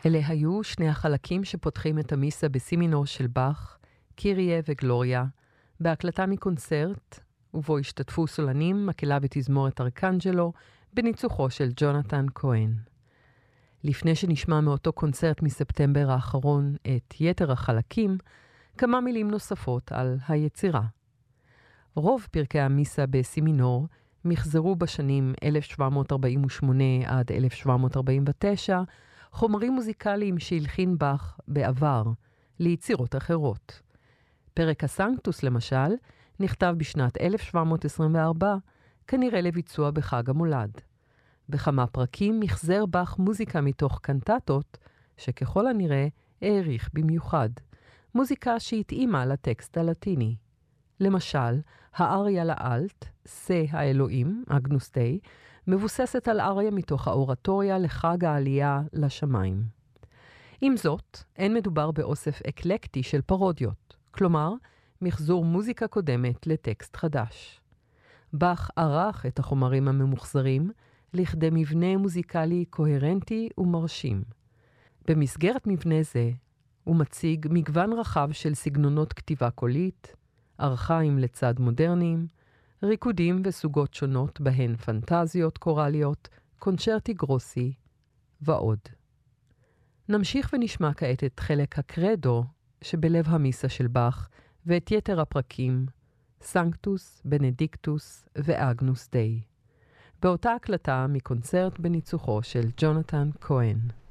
אלה היו שני החלקים שפותחים את המיסה בסי מינור של באך, קיריה וגלוריה, בהקלטה מקונצרט, ובו השתתפו סולנים, מקהלה ותזמורת ארקנג'לו, בניצוחו של ג'ונתן כהן. לפני שנשמע מאותו קונצרט מספטמבר האחרון את יתר החלקים, כמה מילים נוספות על היצירה. רוב פרקי המיסה בסי מינור מחזרו בשנים 1748 עד 1749 חומרים מוזיקליים שהלחין באך בעבר ליצירות אחרות. פרק הסנקטוס למשל נכתב בשנת 1724, כנראה לביצוע בחג המולד. בכמה פרקים מחזר באך מוזיקה מתוך קנטטות, שככל הנראה העריך במיוחד, מוזיקה שהתאימה לטקסט הלטיני. למשל, האריה לאלט, שא האלוהים, אגנוס דיי, מבוססת על אריה מתוך האורטוריה לחג העלייה לשמיים. עם זאת, אין מדובר באוסף אקלקטי של פרודיות, כלומר, מחזור מוזיקה קודמת לטקסט חדש. באך ערך את החומרים הממוחזרים לכדי מבנה מוזיקלי קוהרנטי ומרשים. במסגרת מבנה זה, הוא מציג מגוון רחב של סגנונות כתיבה קולית, ארכאיים לצד מודרניים, ריקודים וסוגות שונות בהן פנטזיות קורליות, קונצ'רטי גרוסי ועוד. נמשיך ונשמע כעת את חלק הקרדו שבלב המיסה של באך ואת יתר הפרקים, סנקטוס, בנדיקטוס ואגנוס דיי, באותה הקלטה מקונצרט בניצוחו של ג'ונתן כהן.